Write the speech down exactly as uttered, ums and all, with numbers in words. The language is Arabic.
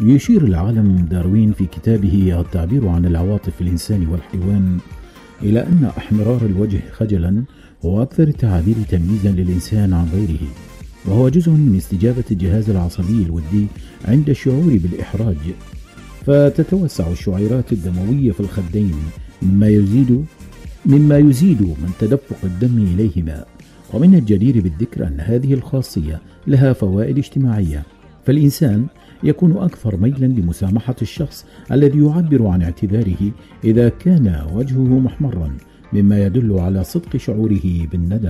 يشير العالم داروين في كتابه التعبير عن العواطف الإنسان والحيوان إلى أن احمرار الوجه خجلا هو أكثر التعابير تمييزا للإنسان عن غيره، وهو جزء من استجابة الجهاز العصبي الودي عند الشعور بالإحراج، فتتوسع الشعيرات الدموية في الخدين مما يزيد مما يزيد من تدفق الدم إليهما. ومن الجدير بالذكر أن هذه الخاصية لها فوائد اجتماعية، فالإنسان يكون أكثر ميلا لمسامحة الشخص الذي يعبر عن اعتذاره إذا كان وجهه محمرا، مما يدل على صدق شعوره بالندم.